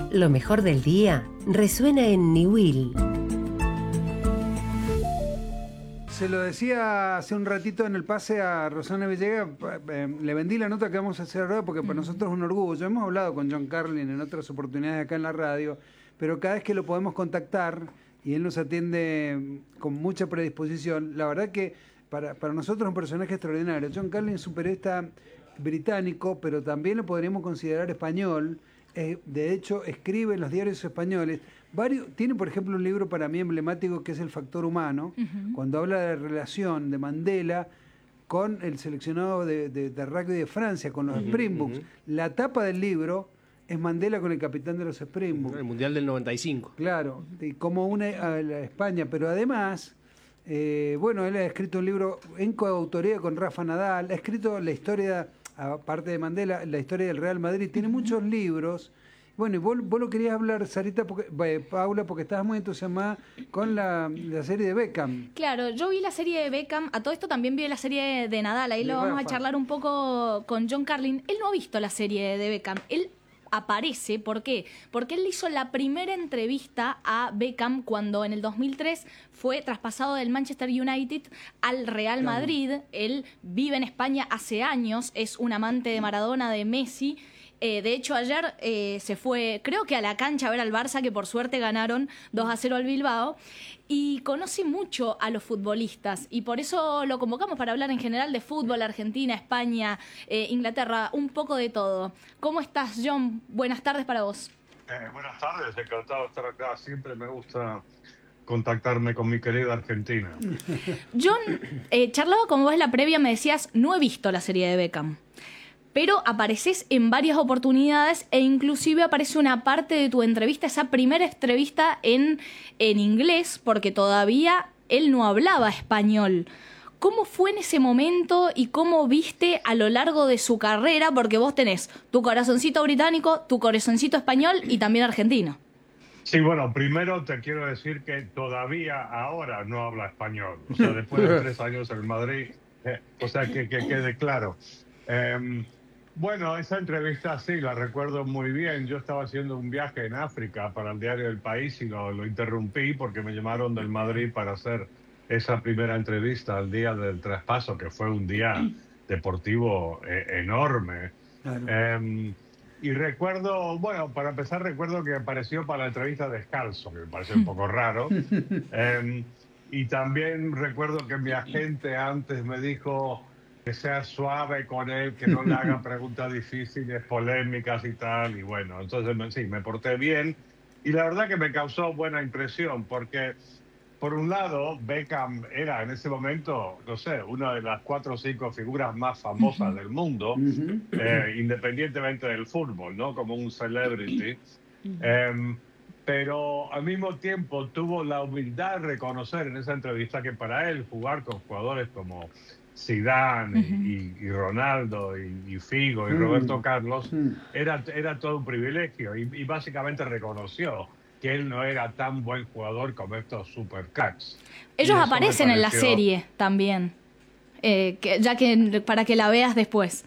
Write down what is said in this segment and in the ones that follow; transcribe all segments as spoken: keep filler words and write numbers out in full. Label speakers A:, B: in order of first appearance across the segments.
A: Lo mejor del día resuena en Niwil.
B: Se lo decía hace un ratito en el pase a Rosana Villegas, eh, le vendí la nota que vamos a hacer ahora porque para nosotros es un orgullo. Hemos hablado con John Carlin en otras oportunidades acá en la radio, pero cada vez que lo podemos contactar y él nos atiende con mucha predisposición, la verdad que para, para nosotros es un personaje extraordinario. John Carlin es un periodista británico, pero también lo podríamos considerar español. Eh, de hecho, escribe en los diarios españoles. Varios, tiene, por ejemplo, un libro para mí emblemático que es El Factor Humano, uh-huh. cuando habla de la relación de Mandela con el seleccionado de, de, de rugby de Francia, con los uh-huh, Springboks. Uh-huh. La tapa del libro es Mandela con el capitán de los Springboks.
C: El Mundial del noventa y cinco.
B: Claro, y como une a la España, pero además, eh, bueno, él ha escrito un libro en coautoría con Rafa Nadal, ha escrito la historia, aparte de Mandela, la historia del Real Madrid, tiene uh-huh. muchos libros. Bueno, y vos, vos lo querías hablar, Sarita, porque, eh, Paula, porque estabas muy entusiasmada con la, la serie de Beckham.
D: Claro, yo vi la serie de Beckham, a todo esto también vi la serie de Nadal, ahí de lo Rafa. Vamos a charlar un poco con John Carlin. Él no ha visto la serie de Beckham, él aparece, ¿por qué? Porque él hizo la primera entrevista a Beckham cuando en el dos mil tres fue traspasado del Manchester United al Real Madrid. Claro. Él vive en España hace años, es un amante de Maradona, de Messi. Eh, de hecho, ayer eh, se fue, creo que a la cancha a ver al Barça, que por suerte ganaron dos a cero al Bilbao, y conoce mucho a los futbolistas, y por eso lo convocamos para hablar en general de fútbol, Argentina, España, eh, Inglaterra, un poco de todo. ¿Cómo estás, John? Buenas tardes para vos.
E: Eh, buenas tardes, encantado de estar acá. Siempre me gusta contactarme con mi querida Argentina.
D: John, eh, charlaba con vos en la previa, me decías, no he visto la serie de Beckham, pero apareces en varias oportunidades e inclusive aparece una parte de tu entrevista, esa primera entrevista en, en inglés, porque todavía él no hablaba español. ¿Cómo fue en ese momento y cómo viste a lo largo de su carrera? Porque vos tenés tu corazoncito británico, tu corazoncito español y también argentino.
E: Sí, bueno, primero te quiero decir que todavía ahora no habla español. O sea, después de tres años en Madrid, eh, o sea, que, que quede claro. Eh, Bueno, esa entrevista sí, la recuerdo muy bien. Yo estaba haciendo un viaje en África para el diario El País y lo, lo interrumpí porque me llamaron del Madrid para hacer esa primera entrevista al día del traspaso, que fue un día deportivo eh, enorme. Claro. Eh, y recuerdo, bueno, para empezar recuerdo que apareció para la entrevista descalzo, que me pareció un poco raro. Eh, y también recuerdo que mi agente antes me dijo que sea suave con él, que no le haga preguntas difíciles, polémicas y tal. Y bueno, entonces sí, me porté bien. Y la verdad que me causó buena impresión, porque por un lado, Beckham era en ese momento, no sé, una de las cuatro o cinco figuras más famosas del mundo, uh-huh. eh, independientemente del fútbol, ¿no? Como un celebrity. Uh-huh. eh, pero al mismo tiempo tuvo la humildad de reconocer en esa entrevista que para él jugar con jugadores como Zidane uh-huh. y, y Ronaldo y, y Figo y uh-huh. Roberto Carlos uh-huh. era, era todo un privilegio y, y básicamente reconoció que él no era tan buen jugador como estos supercracks.
D: Ellos aparecen pareció... en la serie también, eh, que, ya que para que la veas después.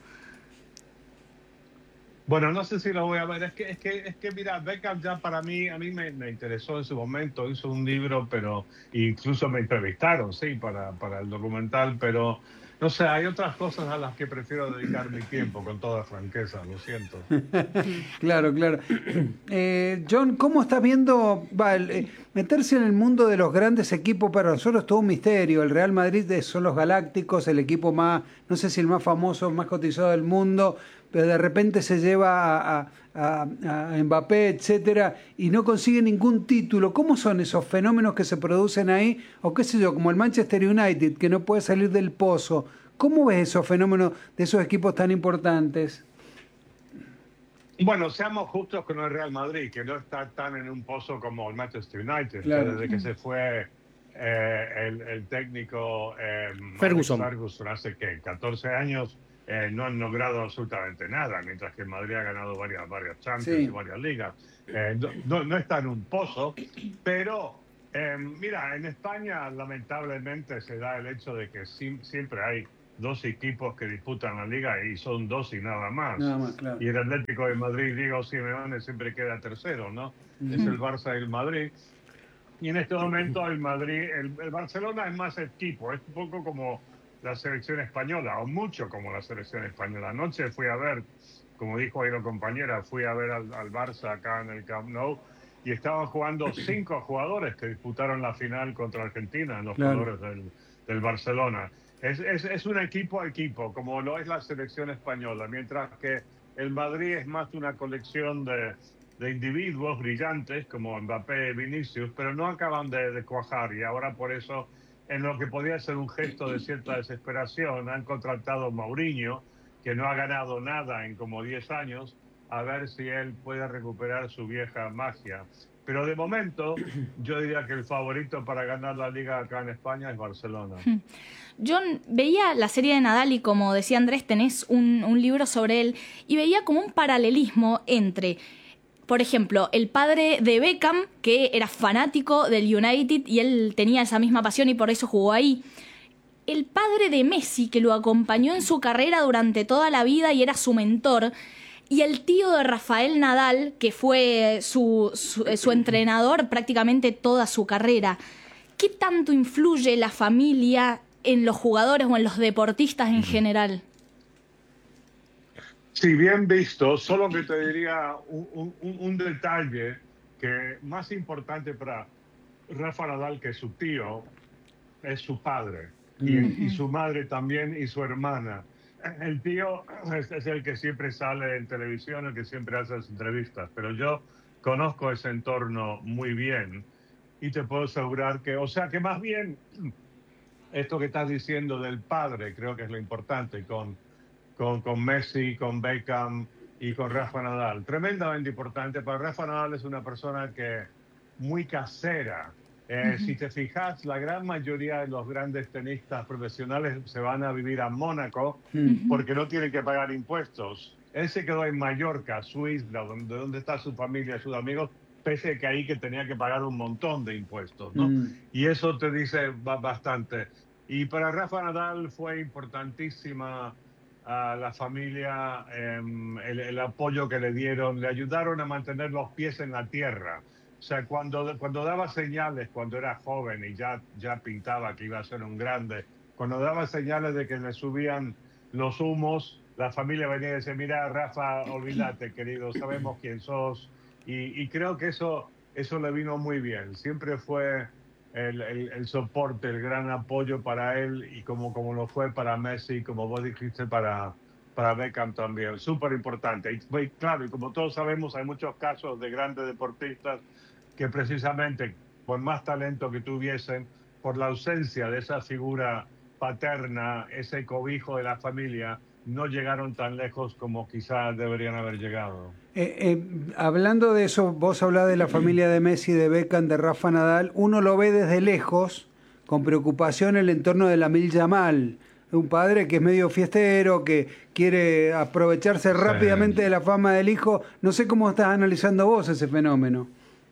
E: Bueno, no sé si lo voy a ver. Es que, es que, es que mira, Beckham ya para mí, a mí me, me interesó en su momento. Hizo un libro, pero incluso me entrevistaron, sí, para, para el documental. Pero, no sé, hay otras cosas a las que prefiero dedicar mi tiempo, con toda franqueza, lo siento.
B: Claro, claro. Eh, John, ¿cómo estás viendo va, el, eh, meterse en el mundo de los grandes equipos? Para nosotros es todo un misterio. El Real Madrid son los Galácticos, el equipo más, no sé si el más famoso, más cotizado del mundo, pero de repente se lleva a, a, a Mbappé, etcétera, y no consigue ningún título. ¿Cómo son esos fenómenos que se producen ahí? O qué sé yo, como el Manchester United, que no puede salir del pozo. ¿Cómo ves esos fenómenos de esos equipos tan importantes?
E: Bueno, seamos justos con el Real Madrid, que no está tan en un pozo como el Manchester United.
B: Claro.
E: Desde que se fue eh, el, el técnico eh,
C: Ferguson.
E: Ferguson hace, ¿qué? catorce años... Eh, no han logrado absolutamente nada, mientras que el Madrid ha ganado varias, varias Champions sí. y varias ligas. Eh, no, no está en un pozo, pero eh, mira, en España lamentablemente se da el hecho de que sim, siempre hay dos equipos que disputan la liga y son dos y nada más.
B: Nada más, claro.
E: Y el Atlético de Madrid, Diego Simeone, siempre queda tercero, ¿no? Uh-huh. Es el Barça y el Madrid. Y en este momento el Madrid, el, el Barcelona es más equipo, es un poco como la selección española, o mucho como la selección española. Anoche fui a ver, como dijo ahí la compañera, fui a ver al, al Barça acá en el Camp Nou, y estaban jugando cinco jugadores que disputaron la final contra Argentina, los claro. jugadores del, del Barcelona. Es, es, es un equipo a equipo, como lo es la selección española, mientras que el Madrid es más una colección de, de individuos brillantes, como Mbappé y Vinicius, pero no acaban de, de cuajar, y ahora por eso, en lo que podría ser un gesto de cierta desesperación, han contratado a Mourinho, que no ha ganado nada en como diez años, a ver si él puede recuperar su vieja magia. Pero de momento, yo diría que el favorito para ganar la Liga acá en España es Barcelona.
D: Yo veía la serie de Nadal y, como decía Andrés, tenés un, un libro sobre él, y veía como un paralelismo entre, por ejemplo, el padre de Beckham, que era fanático del United y él tenía esa misma pasión y por eso jugó ahí. El padre de Messi, que lo acompañó en su carrera durante toda la vida y era su mentor. Y el tío de Rafael Nadal, que fue su, su, su entrenador prácticamente toda su carrera. ¿Qué tanto influye la familia en los jugadores o en los deportistas en general?
E: Sí, bien visto. Solo que te diría un, un, un detalle que más importante para Rafa Nadal que su tío es su padre. Y, uh-huh. y su madre también y su hermana. El tío es, es el que siempre sale en televisión, el que siempre hace las entrevistas, pero yo conozco ese entorno muy bien y te puedo asegurar que, o sea, que más bien esto que estás diciendo del padre creo que es lo importante con, con, con Messi, con Beckham y con Rafa Nadal. Tremendamente importante. Para Rafa Nadal es una persona que muy casera. Eh, uh-huh. Si te fijas, la gran mayoría de los grandes tenistas profesionales se van a vivir a Mónaco uh-huh. porque no tienen que pagar impuestos. Él se quedó en Mallorca, Suiza, donde, donde está su familia, sus amigos, pese a que ahí que tenía que pagar un montón de impuestos, ¿no? Uh-huh. Y eso te dice bastante. Y para Rafa Nadal fue importantísima uh, la familia, um, el, el apoyo que le dieron, le ayudaron a mantener los pies en la tierra. O sea, cuando, cuando daba señales, cuando era joven y ya, ya pintaba que iba a ser un grande, cuando daba señales de que le subían los humos, la familia venía y decía, mira, Rafa, olvídate, querido, sabemos quién sos. Y, y creo que eso, eso le vino muy bien. Siempre fue el, el, el soporte, el gran apoyo para él, y como, como lo fue para Messi, como vos dijiste, para... para Beckham también, súper importante. Y claro, y como todos sabemos, hay muchos casos de grandes deportistas que precisamente, por más talento que tuviesen, por la ausencia de esa figura paterna, ese cobijo de la familia, no llegaron tan lejos como quizás deberían haber llegado.
B: Eh, eh, hablando de eso, vos hablás de la familia de Messi, de Beckham, de Rafa Nadal, uno lo ve desde lejos, con preocupación el entorno de Lamine Yamal, un padre que es medio fiestero, que quiere aprovecharse rápidamente sí. de la fama del hijo. No sé cómo estás analizando vos ese fenómeno.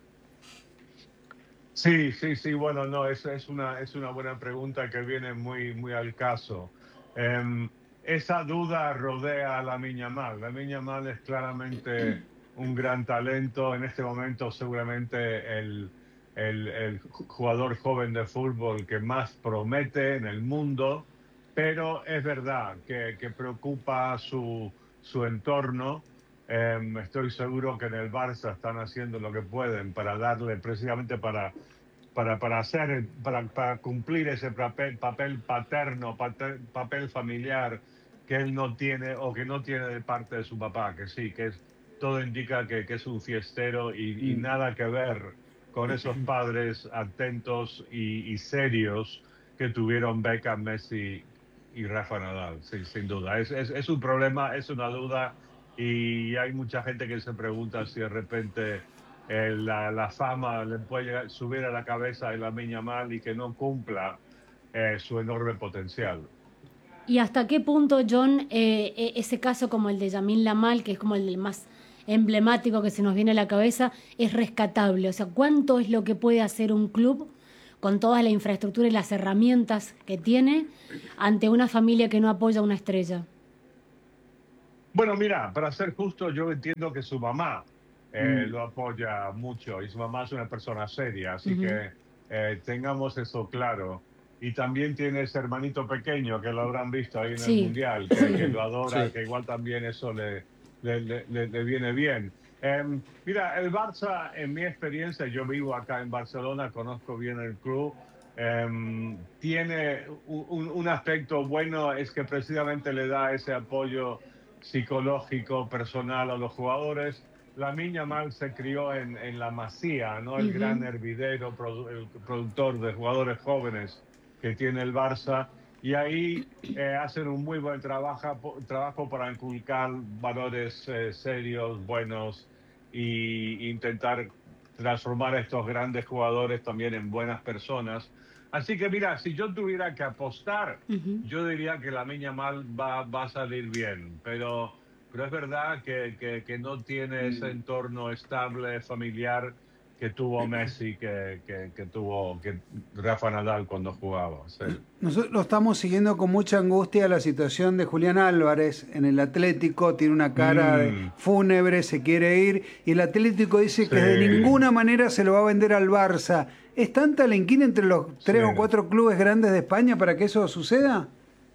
E: Sí, sí, sí, bueno, no, es, es, una, es una buena pregunta que viene muy, muy al caso. Um, esa duda rodea a Lamine Yamal. Lamine Yamal es claramente un gran talento. En este momento seguramente el, el, el jugador joven de fútbol que más promete en el mundo. Pero es verdad que, que preocupa su, su entorno. Eh, estoy seguro que en el Barça están haciendo lo que pueden para darle, precisamente para, para, para, hacer, para, para cumplir ese papel, papel paterno, pater, papel familiar que él no tiene o que no tiene de parte de su papá, que sí, que es, todo indica que, que es un fiestero y, y nada que ver con esos padres atentos y, y serios que tuvieron Beckham, Messi y Rafa Nadal, sí, sin duda. Es, es, es un problema, es una duda, y hay mucha gente que se pregunta si de repente eh, la, la fama le puede llegar, subir a la cabeza de Lamine Yamal y que no cumpla eh, su enorme potencial.
C: ¿Y hasta qué punto, John, eh, ese caso como el de Lamine Yamal, que es como el más emblemático que se nos viene a la cabeza, es rescatable? O sea, ¿cuánto es lo que puede hacer un club con toda la infraestructura y las herramientas que tiene, ante una familia que no apoya a una estrella?
E: Bueno, mira, para ser justo, yo entiendo que su mamá eh,
B: Mm.
E: lo apoya mucho y su mamá es una persona seria, así
C: Ujú.
E: que eh, tengamos eso claro. Y también tiene ese hermanito pequeño que lo habrán visto ahí en
C: Sí,
E: el Mundial, que,
C: sí.
E: que lo adora,
F: Sí.
E: que igual también eso le, le, le- le- le viene bien. Em, mira, el Barça, en mi experiencia, yo vivo acá en Barcelona, conozco bien el club, em, tiene un, un- un aspecto bueno, es que precisamente le da ese apoyo psicológico, personal a los jugadores. Lamine Yamal se crió en, en la Masía, ¿no? El
C: Ujú.
E: gran hervidero, produ- el productor de jugadores jóvenes que tiene el Barça. Y ahí eh, hacen un muy buen trabajo, trabajo para inculcar valores eh, serios, buenos, y intentar transformar a estos grandes jugadores también en buenas personas. Así que mira, si yo tuviera que apostar,
C: Ujú.
E: yo diría que Lamine Yamal va, va a salir bien, pero, pero es verdad que, que, que no tiene ese entorno estable, familiar que tuvo Messi, que, que, que tuvo que Rafa Nadal cuando jugaba. Sí.
B: Nosotros lo estamos siguiendo con mucha angustia la situación de Julián Álvarez en el Atlético, tiene una cara de
E: Mm,
B: fúnebre, se quiere ir, y el Atlético dice que de
E: sí,
B: ninguna manera se lo va a vender al Barça. ¿Es tanta la inquina entre los tres
E: sí.
B: o cuatro clubes grandes de España para que eso suceda?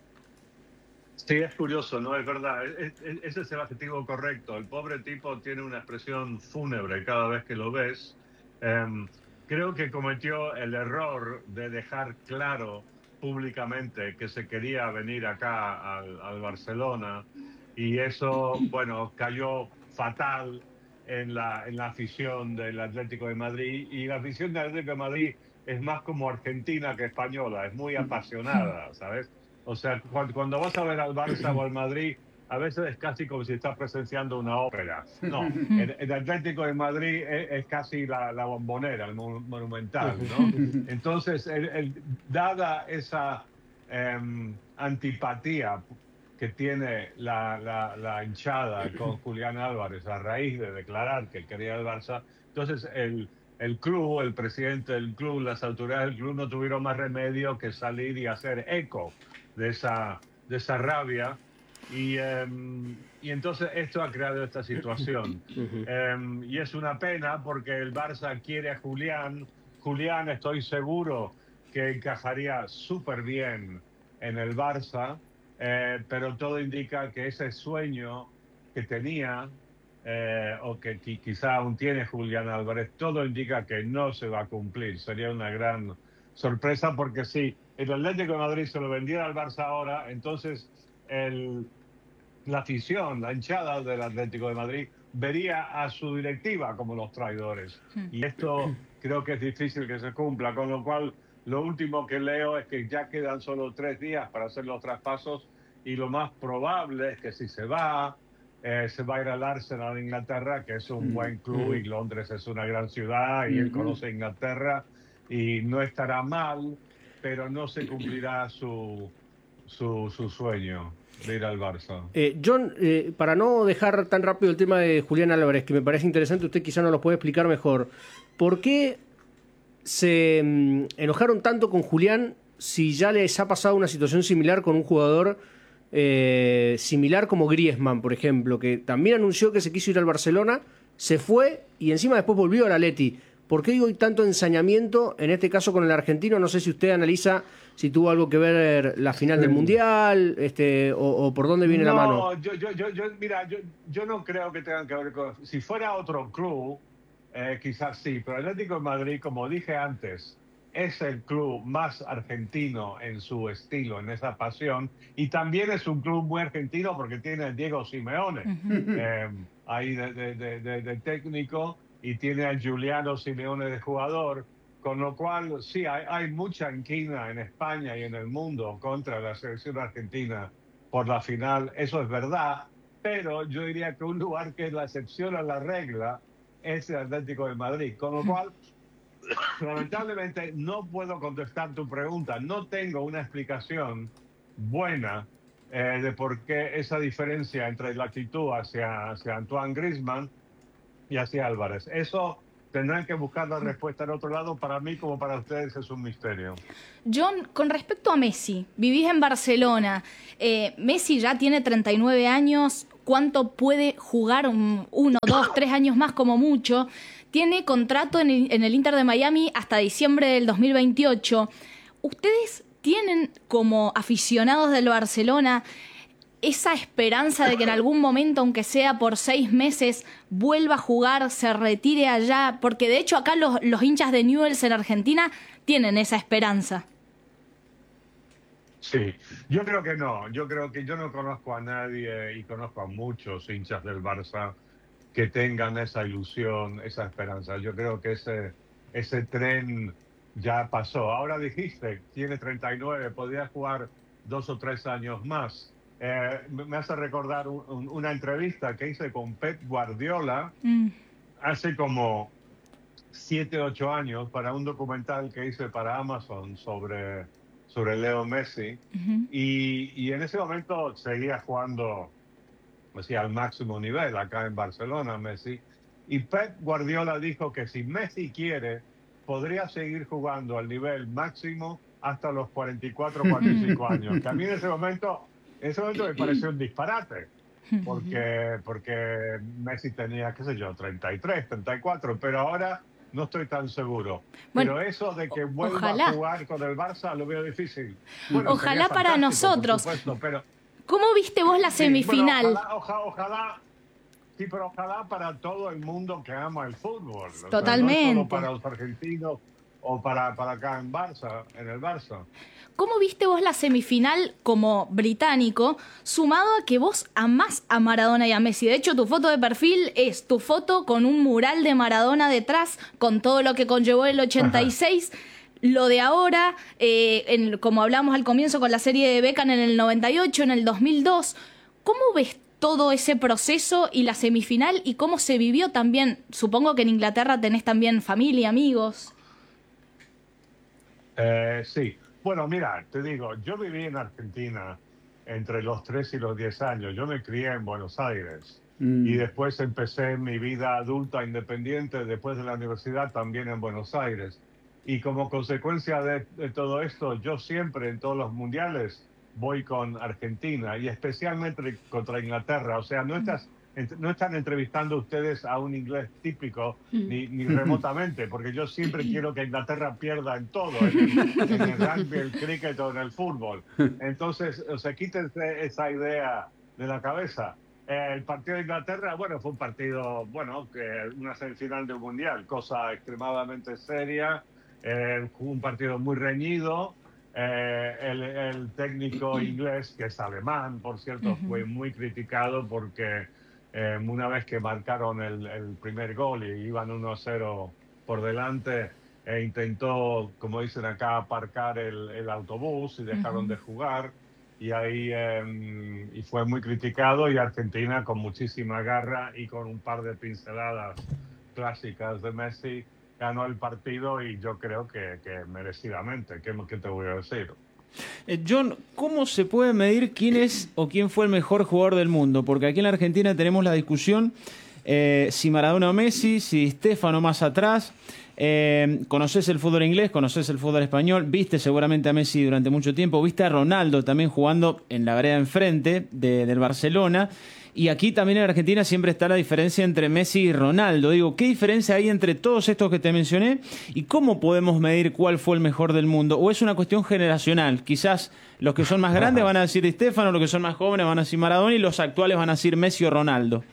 E: Sí, es curioso, ¿no? Es verdad, es- es- ese es el adjetivo correcto. El pobre tipo tiene una expresión fúnebre cada vez que lo ves. Em, creo que cometió el error de dejar claro públicamente que se quería venir acá al, al Barcelona, y eso, bueno, cayó fatal en la, en la afición del Atlético de Madrid. Y la afición del Atlético de Madrid es más como argentina que española, es muy apasionada, ¿sabes? O sea, cuando, cuando vas a ver al Barça o al Madrid, a veces es casi como si estás presenciando una ópera. No, el, el Atlético de Madrid es, es casi la, la Bombonera, el mon- Monumental, ¿no? Entonces, el, el- dada esa em, antipatía que tiene la, la, la hinchada con Julián Álvarez a raíz de declarar que quería el Barça, entonces el, el club, el presidente del club, las autoridades del club no tuvieron más remedio que salir y hacer eco de esa, de esa rabia, y, em, y entonces esto ha creado esta situación. Em, y es una pena porque el Barça quiere a Julián. Julián, estoy seguro que encajaría súper bien en el Barça, eh, pero todo indica que ese sueño que tenía, eh, o que qui- quizá aún tiene Julián Álvarez, todo indica que no se va a cumplir. Sería una gran sorpresa, porque si el Atlético de Madrid se lo vendiera al Barça ahora, entonces el, la afición, la hinchada del Atlético de Madrid vería a su directiva como los traidores. Y esto creo que es difícil que se cumpla, con lo cual lo último que leo es que ya quedan solo tres días para hacer los traspasos, y lo más probable es que si se va, eh, se va a ir al Arsenal de Inglaterra, que es un buen club, y Londres es una gran ciudad, y él conoce Inglaterra, y no estará mal, pero no se cumplirá su, su, su sueño de ir al Barça.
F: Eh, John, eh, para no dejar tan rápido el tema de Julián Álvarez, que me parece interesante, usted quizá nos lo puede explicar mejor. ¿Por qué se mm, enojaron tanto con Julián si ya les ha pasado una situación similar con un jugador eh, similar como Griezmann, por ejemplo, que también anunció que se quiso ir al Barcelona, se fue y encima después volvió al Atleti? ¿Por qué digo hay tanto ensañamiento en este caso con el argentino? No sé si usted analiza si tuvo algo que ver la final del Mundial, este, o, o por dónde viene
E: no,
F: la mano.
E: yo, yo, yo, yo, mira, yo, yo no creo que tengan que ver con... Si fuera otro club, eh, quizás sí, pero el Atlético de Madrid, como dije antes, es el club más argentino en su estilo, en esa pasión, y también es un club muy argentino porque tiene a Diego Simeone eh, ahí de, de, de, de, de técnico, y tiene a Giuliano Simeone de jugador, con lo cual sí, hay, hay mucha inquina en España y en el mundo contra la selección argentina por la final, eso es verdad, pero yo diría que un lugar que es la excepción a la regla es el Atlético de Madrid, con lo cual lamentablemente no puedo contestar tu pregunta, no tengo una explicación buena eh, de por qué esa diferencia entre la actitud hacia, hacia Antoine Griezmann y hacia Álvarez. Eso tendrán que buscar la respuesta en otro lado. Para mí, como para ustedes, es un misterio.
D: John, con respecto a Messi, vivís en Barcelona. Eh, Messi ya tiene treinta y nueve años. ¿Cuánto puede jugar? Un, uno, dos, tres años más como mucho. Tiene contrato en el, en el Inter de Miami hasta diciembre del dos mil veintiocho. ¿Ustedes tienen, como aficionados del Barcelona, esa esperanza de que en algún momento, aunque sea por seis meses, vuelva a jugar, se retire allá? Porque de hecho acá los, los hinchas de Newell's en Argentina tienen esa esperanza.
E: Sí, yo creo que no. Yo creo que yo no conozco a nadie, y conozco a muchos hinchas del Barça, que tengan esa ilusión, esa esperanza. Yo creo que ese, ese tren ya pasó. Ahora dijiste, tiene treinta y nueve, podría jugar dos o tres años más. Eh, me hace recordar un, un, una entrevista que hice con Pep Guardiola mm. hace como siete, ocho años para un documental que hice para Amazon sobre, sobre Leo Messi. Uh-huh. y, y en ese momento seguía jugando, así, al máximo nivel acá en Barcelona, Messi. Y Pep Guardiola dijo que si Messi quiere, podría seguir jugando al nivel máximo hasta los cuarenta y cuatro, cuarenta y cinco años. Que a mí en ese momento... En ese momento me pareció un disparate, porque, porque Messi tenía, qué sé yo, treinta y tres, treinta y cuatro, pero ahora no estoy tan seguro. Bueno, pero eso de que vuelva ojalá. a jugar con el Barça lo veo difícil. Bueno,
D: ojalá para nosotros.
E: Supuesto, pero,
D: ¿cómo viste vos la semifinal?
E: Sí, bueno, ojalá, ojalá, ojalá, sí, pero ojalá para todo el mundo que ama el fútbol.
D: Totalmente.
E: O sea, no solo para los argentinos o para, para acá en Barça, en el Barça.
D: ¿Cómo viste vos la semifinal como británico, sumado a que vos amás a Maradona y a Messi? De hecho, tu foto de perfil es tu foto con un mural de Maradona detrás, con todo lo que conllevó el ochenta y seis. Ajá. Lo de ahora, eh, en, como hablamos al comienzo con la serie de Beckham en el noventa y ocho, en el dos mil dos. ¿Cómo ves todo ese proceso y la semifinal y cómo se vivió también? Supongo que en Inglaterra tenés también familia, amigos.
E: Eh, sí. Bueno, mira, te digo, yo viví en Argentina entre los tres y los diez años. Yo me crié en Buenos Aires mm. y después empecé mi vida adulta independiente después de la universidad también en Buenos Aires. Y como consecuencia de, de todo esto, yo siempre en todos los mundiales voy con Argentina y especialmente contra Inglaterra. O sea, no estás... no están entrevistando ustedes a un inglés típico ni, ni remotamente, porque yo siempre quiero que Inglaterra pierda en todo, en el, en el rugby, el cricket o en el fútbol. Entonces, o sea, quítense esa idea de la cabeza. Eh, el partido de Inglaterra, bueno, fue un partido, bueno, que una semifinal de un mundial, cosa extremadamente seria, eh, un partido muy reñido. Eh, el, el técnico inglés, que es alemán, por cierto, fue muy criticado porque Eh, una vez que marcaron el, el primer gol y iban uno a cero por delante, eh, intentó, como dicen acá, aparcar el, el autobús y dejaron uh-huh. de jugar. Y ahí eh, y fue muy criticado, y Argentina, con muchísima garra y con un par de pinceladas clásicas de Messi, ganó el partido, y yo creo que, que merecidamente. ¿Qué, qué te voy a decir?
G: Eh, John, ¿cómo se puede medir quién es o quién fue el mejor jugador del mundo? Porque aquí en la Argentina tenemos la discusión eh, si Maradona o Messi, si Stéfano más atrás. Eh, conoces el fútbol inglés, conoces el fútbol español, viste seguramente a Messi durante mucho tiempo, viste a Ronaldo también jugando en la vereda enfrente de, del Barcelona. Y aquí también en Argentina siempre está la diferencia entre Messi y Ronaldo. Digo, ¿qué diferencia hay entre todos estos que te mencioné? ¿Y cómo podemos medir cuál fue el mejor del mundo? ¿O es una cuestión generacional? Quizás los que son más grandes van a decir Stéfano, los que son más jóvenes van a decir Maradona, y los actuales van a decir Messi o Ronaldo.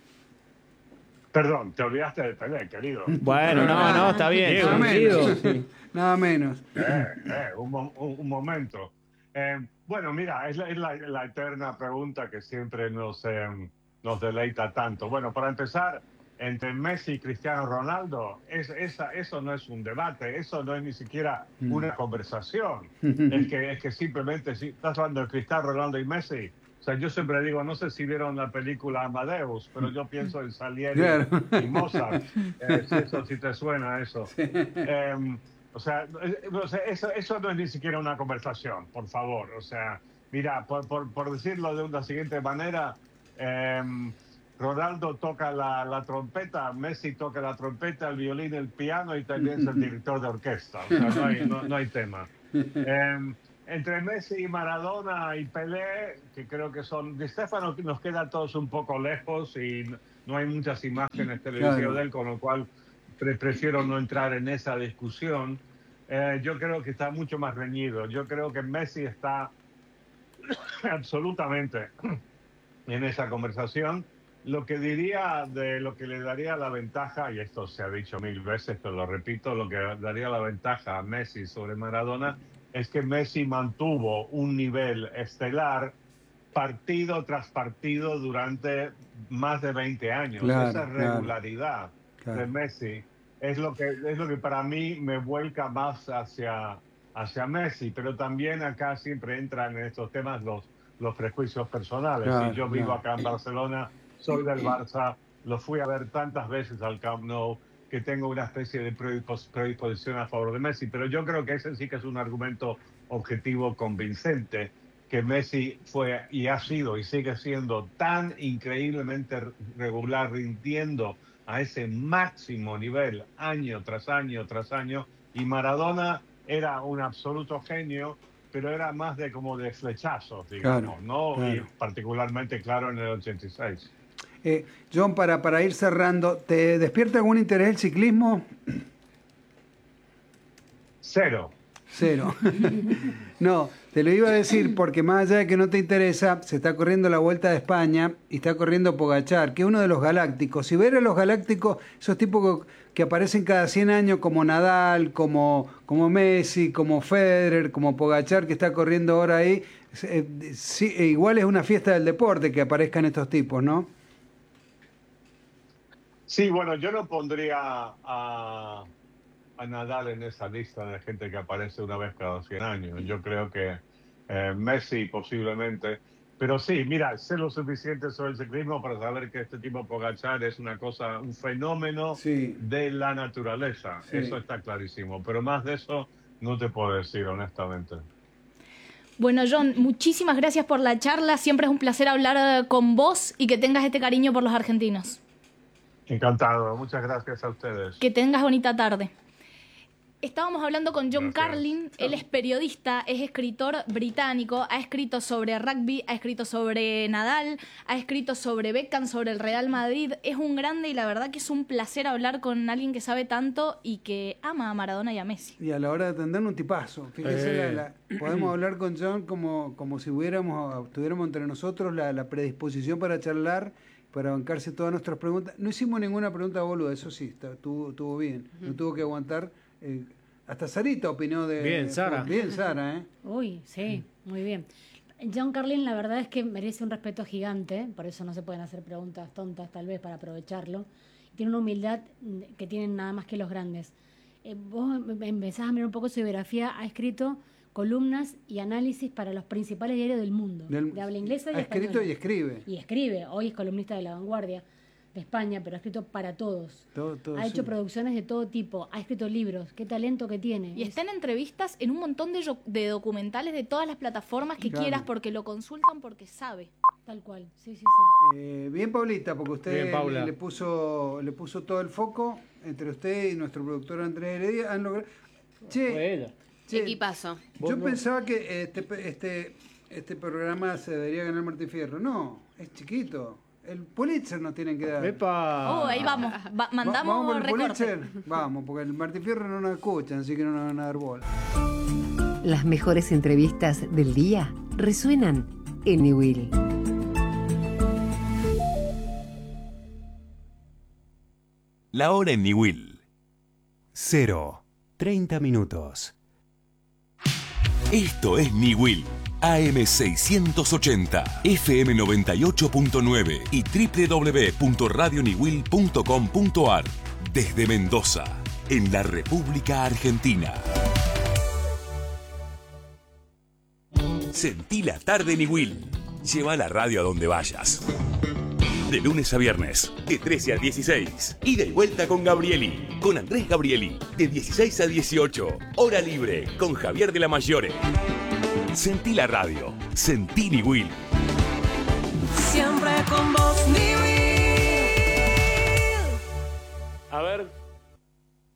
E: Perdón, te olvidaste de Pelé, querido.
G: Bueno, no, no, está bien.
B: Nada menos. Sí. Nada menos.
E: Eh, eh, un, un, un momento. Eh, bueno, mira, es, la, es la, la eterna pregunta que siempre nos, eh, nos deleita tanto. Bueno, para empezar, entre Messi y Cristiano Ronaldo, es, esa, eso no es un debate, eso no es ni siquiera una conversación. Es que, es que simplemente, si estás hablando de Cristiano Ronaldo y Messi, o sea, yo siempre digo, no sé si vieron la película Amadeus, pero yo pienso en Salieri claro. y Mozart. Eh, si, eso, si te suena eso. Sí. Eh, O sea, o sea eso, eso no es ni siquiera una conversación, por favor. O sea, mira, por, por, por decirlo de una siguiente manera, eh, Ronaldo toca la, la trompeta, Messi toca la trompeta, el violín, el piano y también es el director de orquesta. O sea, no hay, no, no hay tema. Eh, entre Messi y Maradona y Pelé, que creo que son... Di Stéfano nos queda a todos un poco lejos y no hay muchas imágenes televisivas claro. de él, con lo cual pre prefiero no entrar en esa discusión. Eh, yo creo que está mucho más reñido. Yo creo que Messi está absolutamente en esa conversación. Lo que diría de lo que le daría la ventaja, y esto se ha dicho mil veces, pero lo repito, lo que daría la ventaja a Messi sobre Maradona es que Messi mantuvo un nivel estelar partido tras partido durante más de veinte años. Claro, esa regularidad claro, de Messi es lo que es lo que para mí me vuelca más hacia, hacia Messi, pero también acá siempre entran en estos temas los, los prejuicios personales. Claro, si yo vivo claro. acá en Barcelona, soy del Barça, lo fui a ver tantas veces al Camp Nou, que tengo una especie de predisposición a favor de Messi, pero yo creo que ese sí que es un argumento objetivo convincente, que Messi fue y ha sido y sigue siendo tan increíblemente regular, rindiendo a ese máximo nivel año tras año tras año, y Maradona era un absoluto genio, pero era más de como de flechazos, digamos, claro, ¿no? Claro. Y particularmente, claro, en el ochenta y seis.
B: Eh, John, para, para ir cerrando, ¿te despierta algún interés el ciclismo?
E: Cero.
B: Cero. No, te lo iba a decir porque más allá de que no te interesa, se está corriendo la Vuelta de España y está corriendo Pogačar, que es uno de los galácticos. Si ver a los galácticos, esos tipos que, que aparecen cada cien años como Nadal, como, como Messi, como Federer, como Pogačar, que está corriendo ahora ahí, eh, sí, igual es una fiesta del deporte que aparezcan estos tipos, ¿no?
E: Sí, bueno, yo no pondría a, a Nadal en esa lista de gente que aparece una vez cada cien años. Yo creo que eh, Messi posiblemente. Pero sí, mira, sé lo suficiente sobre el ciclismo para saber que este tipo Pogačar es una cosa, un fenómeno sí. de la naturaleza. Sí. Eso está clarísimo. Pero más de eso no te puedo decir, honestamente.
D: Bueno, John, muchísimas gracias por la charla. Siempre es un placer hablar con vos y que tengas este cariño por los argentinos.
E: Encantado, muchas gracias a ustedes.
D: Que tengas bonita tarde. Estábamos hablando con John gracias. Carlin, él es periodista, es escritor británico, ha escrito sobre rugby, ha escrito sobre Nadal, ha escrito sobre Beckham, sobre el Real Madrid. Es un grande y la verdad que es un placer hablar con alguien que sabe tanto y que ama a Maradona y a Messi.
B: Y a la hora de atender un tipazo. Fíjese, eh. la, la, podemos hablar con John como, como si hubiéramos, tuviéramos entre nosotros la, la predisposición para charlar, para bancarse todas nuestras preguntas. No hicimos ninguna pregunta boluda, eso sí, estuvo, estuvo bien. Uh-huh. No tuvo que aguantar. Eh, hasta Sarita opinó de...
F: Bien, Sara.
B: Bien, Sara, ¿eh?
C: Uy, sí, muy bien. John Carlin, la verdad es que merece un respeto gigante, por eso no se pueden hacer preguntas tontas, tal vez, para aprovecharlo. Tiene una humildad que tienen nada más que los grandes. Eh, vos empezás a mirar un poco su biografía, ha escrito columnas y análisis para los principales diarios del mundo, del, de habla inglesa y
B: ha
C: española.
B: escrito y escribe.
C: Y escribe, hoy es columnista de La Vanguardia de España, pero ha escrito para todos.
B: Todo, todo,
C: ha hecho
B: sí.
C: producciones de todo tipo, ha escrito libros, qué talento que tiene.
D: Y
C: es...
D: está en entrevistas en un montón de, de documentales de todas las plataformas que claro. quieras, porque lo consultan, porque sabe.
C: Tal cual, sí, sí, sí.
B: Eh, bien, Paulita, porque usted bien, le, le, puso, le puso todo el foco entre usted y nuestro productor Andrés Heredia. Han logrado... Che, che,
H: equipazo.
B: Yo no? pensaba que este, este, este programa se debería ganar Martín Fierro. No, es chiquito. El Pulitzer nos tienen que dar.
F: ¡Epa!
D: Oh, ahí vamos. Va, mandamos
B: ¿Vamos por el
D: recorte.
B: Pulitzer? Vamos, porque el Martín Fierro no nos escuchan, así que no nos van a dar bola.
A: Las mejores entrevistas del día resuenan en Niwil.
I: La hora en Niwil. Cero. Treinta minutos. Esto es Niwil. A M seiscientos ochenta, F M noventa y ocho punto nueve y doble u doble u doble u punto radio niwil punto com punto a r desde Mendoza, en la República Argentina. Sentí la tarde Niwil. Lleva la radio a donde vayas. De lunes a viernes, de trece a dieciséis. Ida y vuelta con Gabrieli, con Andrés Gabrieli, de dieciséis a dieciocho. Hora libre, con Javier de la Maggiore. Sentí la radio, sentí Niwil.
J: Siempre con vos, Niwil.
H: A ver.